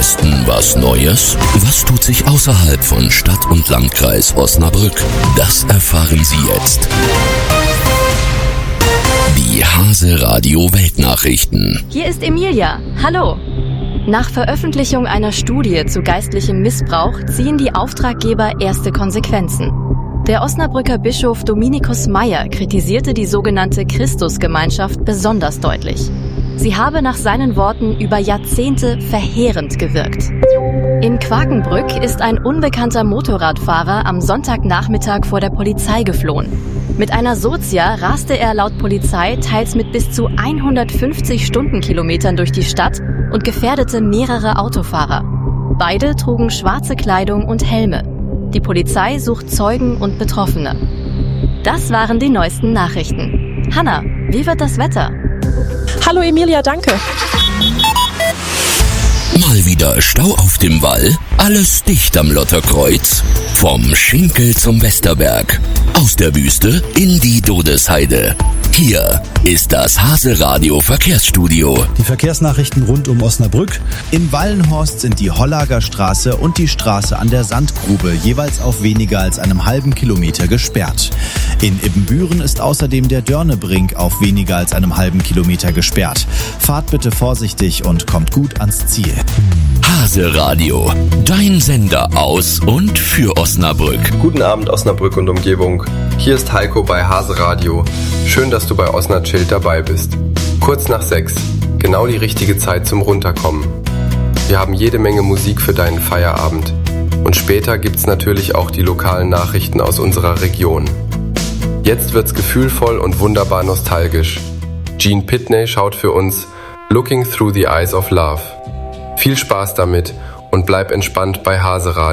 Westen was Neues? Was tut sich außerhalb von Stadt und Landkreis Osnabrück? Das erfahren Sie jetzt. Die Hase Radio Weltnachrichten. Hier ist Emilia. Hallo. Nach Veröffentlichung einer Studie zu geistlichem Missbrauch ziehen die Auftraggeber erste Konsequenzen. Der Osnabrücker Bischof Dominikus Meyer kritisierte die sogenannte Christusgemeinschaft besonders deutlich. Sie habe nach seinen Worten über Jahrzehnte verheerend gewirkt. In Quakenbrück ist ein unbekannter Motorradfahrer am Sonntagnachmittag vor der Polizei geflohen. Mit einer Sozia raste er laut Polizei teils mit bis zu 150 Stundenkilometern durch die Stadt und gefährdete mehrere Autofahrer. Beide trugen schwarze Kleidung und Helme. Die Polizei sucht Zeugen und Betroffene. Das waren die neuesten Nachrichten. Hanna, wie wird das Wetter? Hallo Emilia, danke. Mal wieder Stau auf dem Wall? Alles dicht am Lotterkreuz? Vom Schinkel zum Westerberg. Aus der Wüste in die Dodesheide. Hier ist das Hase Radio Verkehrsstudio. Die Verkehrsnachrichten rund um Osnabrück. In Wallenhorst sind die Hollager Straße und die Straße an der Sandgrube jeweils auf weniger als einem halben Kilometer gesperrt. In Ibbenbüren ist außerdem der Dörnebrink auf weniger als einem halben Kilometer gesperrt. Fahrt bitte vorsichtig und kommt gut ans Ziel. Hase Radio, dein Sender aus und für Osnabrück. Guten Abend Osnabrück und Umgebung. Hier ist Heiko bei Hase Radio. Schön, dass du bei Osnachild dabei bist. Kurz nach 6, genau die richtige Zeit zum Runterkommen. Wir haben jede Menge Musik für deinen Feierabend. Und später gibt's natürlich auch die lokalen Nachrichten aus unserer Region. Jetzt wird's gefühlvoll und wunderbar nostalgisch. Gene Pitney schaut für uns Looking Through the Eyes of Love. Viel Spaß damit und bleib entspannt bei Hase Radio.